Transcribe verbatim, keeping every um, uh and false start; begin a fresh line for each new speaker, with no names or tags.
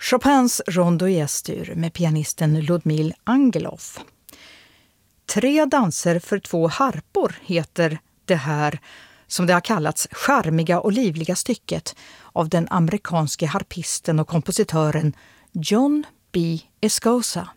Chopins Rondo i S-dur med pianisten Ludmil Angelov. Tre danser för två harpor heter det här, som det har kallats, charmiga och livliga stycket av den amerikanske harpisten och kompositören John B. Escosa.